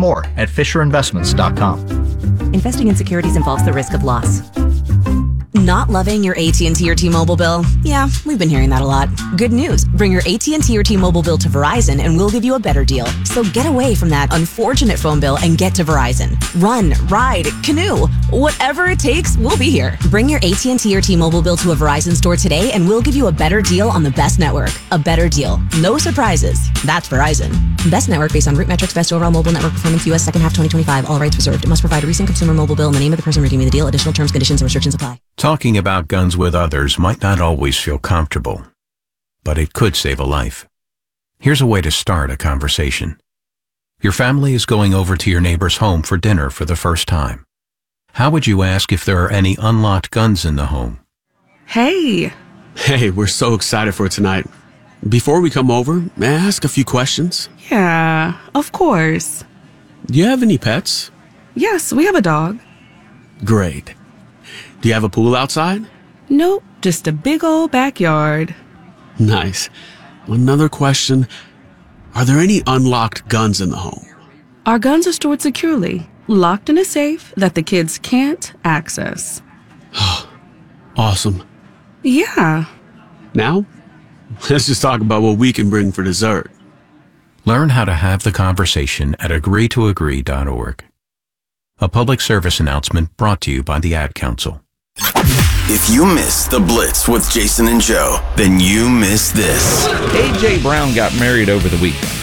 more at FisherInvestments.com. Investing in securities involves the risk of loss. Not loving your AT&T or T-Mobile bill? Yeah, we've been hearing that a lot. Good news. Bring your AT&T or T-Mobile bill to Verizon and we'll give you a better deal. So get away from that unfortunate phone bill and get to Verizon. Run, ride, canoe. Whatever it takes, we'll be here. Bring your AT&T or T-Mobile bill to a Verizon store today and we'll give you a better deal on the best network. A better deal. No surprises. That's Verizon. Best network based on root metrics, best overall mobile network performance, U.S. second half 2025. All rights reserved. It must provide a recent consumer mobile bill and the name of the person redeeming the deal. Additional terms, conditions, and restrictions apply. Talking about guns with others might not always feel comfortable, but it could save a life. Here's a way to start a conversation. Your family is going over to your neighbor's home for dinner for the first time. How would you ask if there are any unlocked guns in the home? Hey, we're so excited for tonight. Before we come over, may I ask a few questions? Yeah, of course. Do you have any pets? Yes, we have a dog. Great. Do you have a pool outside? Nope, just a big old backyard. Nice. Another question. Are there any unlocked guns in the home? Our guns are stored securely, locked in a safe that the kids can't access. Awesome. Yeah. Now, let's just talk about what we can bring for dessert. Learn how to have the conversation at agreetoagree.org. A public service announcement brought to you by the Ad Council. If you missed the Blitz with Jason and Joe, then you missed this. A.J. Brown got married over the weekend.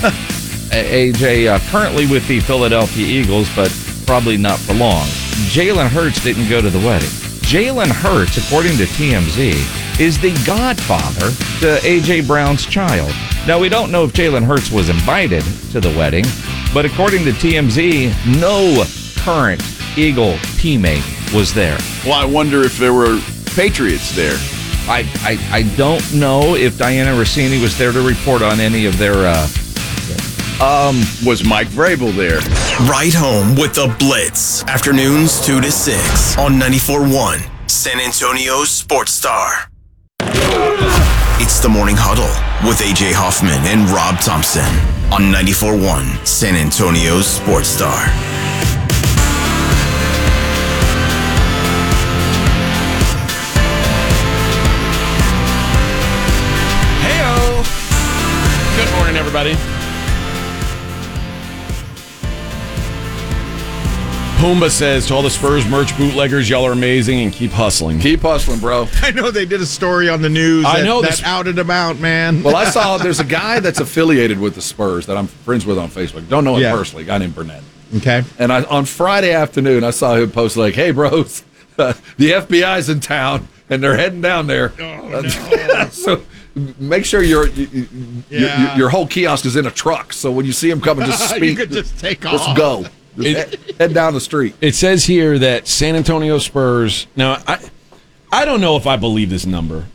A.J. Currently with the Philadelphia Eagles, but probably not for long. Jalen Hurts didn't go to the wedding. Jalen Hurts, according to TMZ, is the godfather to A.J. Brown's child. Now, we don't know if Jalen Hurts was invited to the wedding, but according to TMZ, no current Eagle teammate was there. Well, I wonder if there were Patriots there. I don't know if Diana Rossini was there to report on any of their... Was Mike Vrabel there? Right Home with the Blitz. Afternoons 2 to 6 on 94.1 San Antonio's Sports Star. It's the Morning Huddle with A.J. Hoffman and Rob Thompson on 94.1 San Antonio's Sports Star. Good morning, everybody. Pumbaa says to all the Spurs merch bootleggers, y'all are amazing and keep hustling. Keep hustling, bro. I know they did a story on the news that outed him out, man. Well, I saw there's a guy that's affiliated with the Spurs that I'm friends with on Facebook. Don't know him personally, a guy named Burnett. Okay. And on Friday afternoon, I saw him post like, hey, bros, the FBI's in town and they're heading down there. Oh, no. So make sure your whole kiosk is in a truck. So when you see him coming, just speak. You could just take off. Let's go. Head down the street. It says here that San Antonio Spurs. Now, I don't know if I believe this number.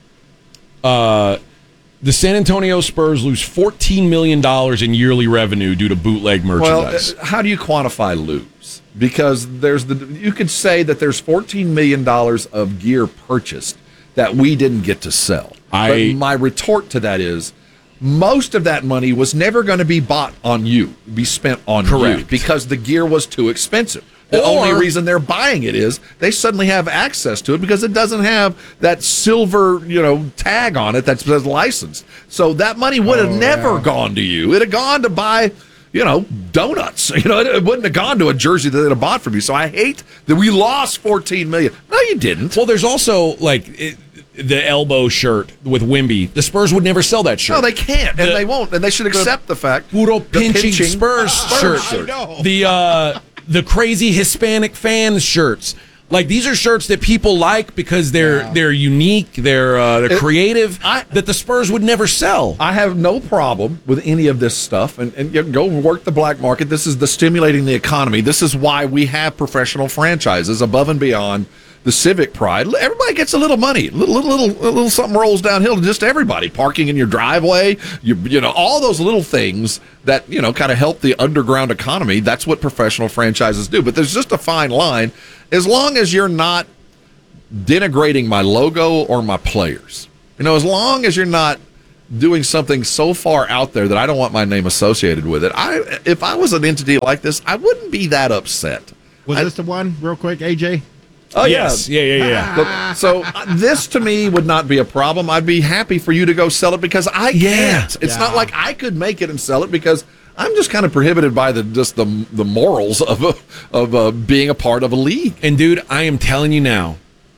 The San Antonio Spurs lose $14 million in yearly revenue due to bootleg merchandise. Well, how do you quantify lose? Because you could say that there's $14 million of gear purchased that we didn't get to sell. But my retort to that is, most of that money was never going to be bought on you, be spent on you, because the gear was too expensive. The only reason they're buying it is they suddenly have access to it because it doesn't have that silver, tag on it that says licensed. So that money would have never gone to you. It'd have gone to buy, donuts. It wouldn't have gone to a jersey that they'd have bought from you. So I hate that we lost $14 million. No, you didn't. Well, there's also the elbow shirt with Wimby. The Spurs would never sell that shirt. No, they can't, and they won't, and they should accept the fact. Puro pinching Spurs shirt. I know. The crazy Hispanic fans shirts. Like, these are shirts that people like because they're unique, they're creative, that the Spurs would never sell. I have no problem with any of this stuff, and you can go work the black market. This is the stimulating the economy. This is why we have professional franchises above and beyond the civic pride. Everybody gets a little money. A little something rolls downhill to just everybody. Parking in your driveway, all those little things that, kind of help the underground economy. That's what professional franchises do. But there's just a fine line. As long as you're not denigrating my logo or my players, as long as you're not doing something so far out there that I don't want my name associated with it. If I was an entity like this, I wouldn't be that upset. Was this the one, real quick, AJ? Oh, yes. Yeah. So this to me would not be a problem. I'd be happy for you to go sell it because I can't. It's not like I could make it and sell it because I'm just kind of prohibited by the morals of being a part of a league. And dude, I am telling you now,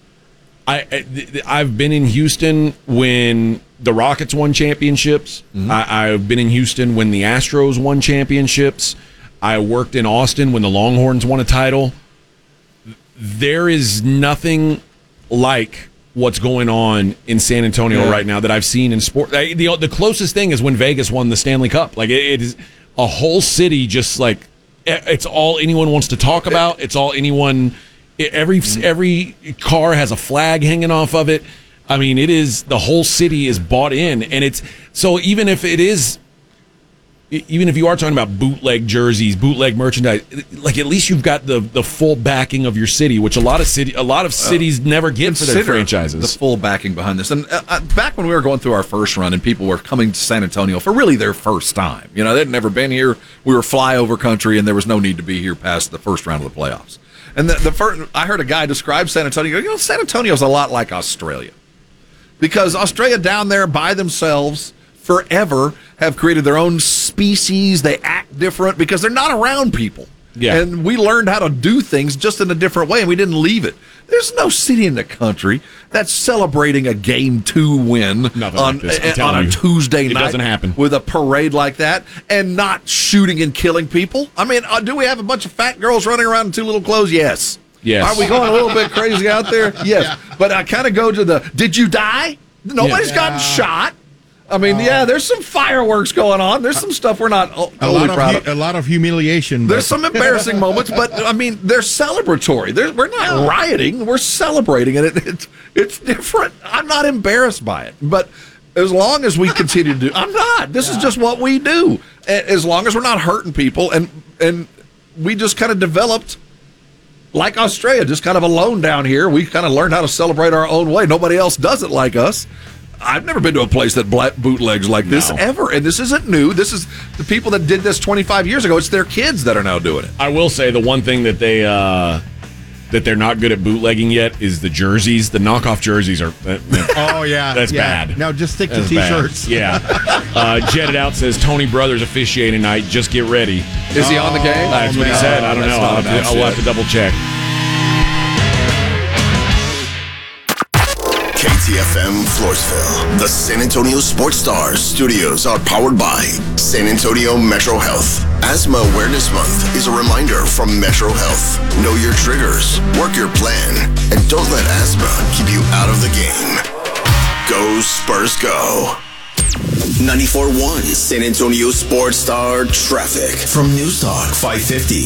I've been in Houston when the Rockets won championships. Mm-hmm. I've been in Houston when the Astros won championships. I worked in Austin when the Longhorns won a title. There is nothing like what's going on in San Antonio right now that I've seen in sport. The closest thing is when Vegas won the Stanley Cup. Like it is a whole city just like it's all anyone wants to talk about. It's all anyone. Every car has a flag hanging off of it. I mean, it is the whole city is bought in, and it's so even if you are talking about bootleg jerseys, bootleg merchandise, like at least you've got the full backing of your city, which a lot of cities never get for their franchises. The full backing behind this. And back when we were going through our first run and people were coming to San Antonio for really their first time, they'd never been here. We were flyover country, and there was no need to be here past the first round of the playoffs. And the first, I heard a guy describe San Antonio. San Antonio's a lot like Australia, because Australia down there by themselves forever have created their own species. They act different because they're not around people. Yeah. And we learned how to do things just in a different way, and we didn't leave it. There's no city in the country that's celebrating a Game 2 win on a Tuesday night. It doesn't happen. With a parade like that and not shooting and killing people. I mean, do we have a bunch of fat girls running around in too little clothes? Yes. Yes. Are we going a little bit crazy out there? Yes. Yeah. But I kind of go to did you die? Nobody's gotten shot. I mean, there's some fireworks going on. There's some stuff we're not totally proud of. A lot of humiliation. There's some embarrassing moments, but, I mean, they're celebratory. We're not rioting. We're celebrating, and it's different. I'm not embarrassed by it. But as long as we continue to do I'm not. This is just what we do. As long as we're not hurting people, and we just kind of developed, like Australia, just kind of alone down here. We kind of learned how to celebrate our own way. Nobody else does it like us. I've never been to a place that bootlegs like this ever, and this isn't new. This is the people that did this 25 years ago. It's their kids that are now doing it. I will say the one thing that they're not good at bootlegging yet is the jerseys. The knockoff jerseys are. That's bad. No, just stick to T-shirts. Bad. Yeah. Jetted Out says Tony Brothers officiating tonight. Just get ready. Is he on the game? That's what he said. I don't know. I'll have to double check. KTFM Floresville. The San Antonio Sports Stars studios are powered by San Antonio Metro Health. Asthma Awareness Month is a reminder from Metro Health. Know your triggers, work your plan, and don't let asthma keep you out of the game. Go Spurs Go. 94.1 San Antonio Sports Star traffic from News Talk 550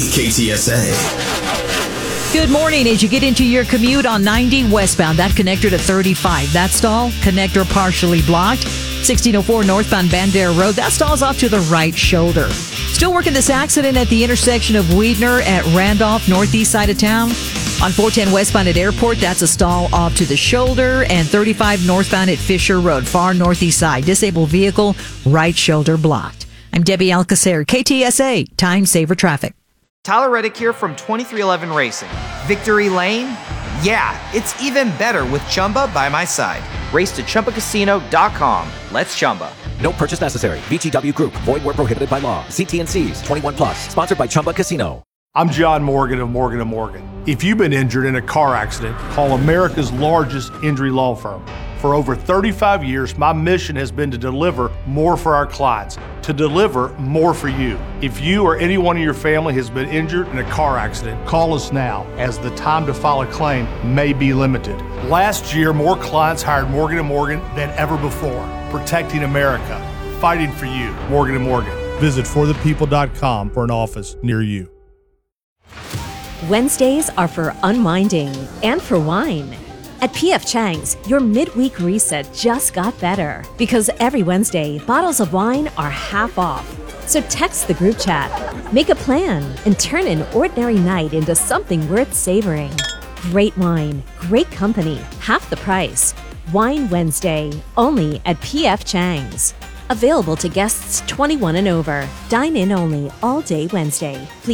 KTSA. Good morning. As you get into your commute on 90 westbound, that connector to 35, that stall, connector partially blocked. 1604 northbound Bandera Road, that stall's off to the right shoulder. Still working this accident at the intersection of Weidner at Randolph, northeast side of town. On 410 westbound at Airport, that's a stall off to the shoulder. And 35 northbound at Fisher Road, far northeast side, disabled vehicle, right shoulder blocked. I'm Debbie Alcacer, KTSA, Time Saver Traffic. Tyler Reddick here from 2311 Racing. Victory Lane? Yeah, it's even better with Chumba by my side. Race to ChumbaCasino.com. Let's Chumba. No purchase necessary. VGW Group. Void where prohibited by law. See T&Cs. 21 plus. Sponsored by Chumba Casino. I'm John Morgan of Morgan & Morgan. If you've been injured in a car accident, call America's largest injury law firm. For over 35 years, my mission has been to deliver more for our clients, to deliver more for you. If you or anyone in your family has been injured in a car accident, call us now, as the time to file a claim may be limited. Last year, more clients hired Morgan & Morgan than ever before, protecting America, fighting for you. Morgan & Morgan. Visit forthepeople.com for an office near you. Wednesdays are for unwinding and for wine. At P.F. Chang's, your midweek reset just got better because every Wednesday, bottles of wine are half off. So text the group chat, make a plan, and turn an ordinary night into something worth savoring. Great wine, great company, half the price. Wine Wednesday, only at P.F. Chang's. Available to guests 21 and over. Dine in only all day Wednesday. Please